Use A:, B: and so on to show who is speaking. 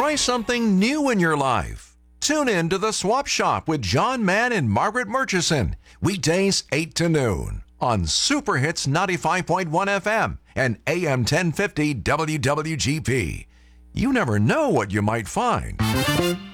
A: Try something new in your life. Tune in to The Swap Shop with John Mann and Margaret Murchison, weekdays 8 to noon on Super Hits 95.1 FM and AM 1050 WWGP. You never know what you might find.